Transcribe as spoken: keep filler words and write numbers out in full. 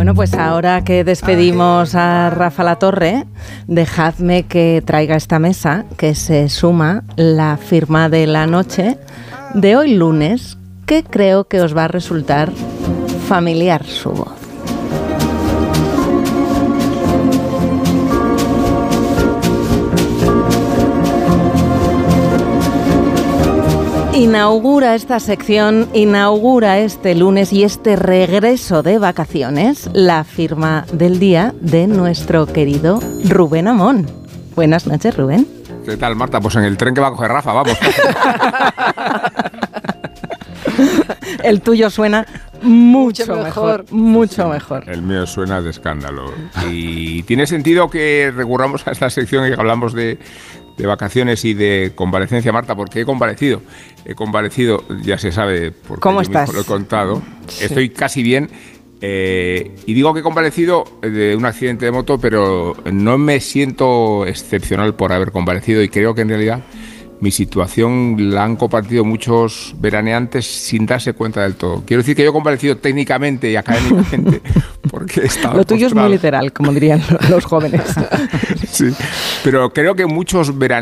Bueno, pues ahora que despedimos a Rafa Latorre, dejadme que traiga a esta mesa, que se suma la firma de la noche de hoy lunes, que creo que os va a resultar familiar su voz. Inaugura esta sección, inaugura este lunes y este regreso de vacaciones, la firma del día de nuestro querido Rubén Amón. Buenas noches, Rubén. ¿Qué tal, Marta? Pues en el tren que va a coger Rafa, vamos. El tuyo suena mucho, mucho mejor, mejor, mucho mejor. El mío suena de escándalo. Y tiene sentido que recurramos a esta sección y que hablamos de, de vacaciones y de convalecencia, Marta, porque he comparecido. He comparecido, ya se sabe, porque ¿Cómo yo estás? mismo lo he contado. Sí. Estoy casi bien. Eh, y digo que he comparecido de un accidente de moto, pero no me siento excepcional por haber comparecido y creo que en realidad mi situación la han compartido muchos veraneantes sin darse cuenta del todo. Quiero decir que yo he comparecido técnicamente y académicamente porque he estado Lo tuyo postrado. Es muy literal, como dirían los jóvenes. Sí, pero creo que muchos veraneantes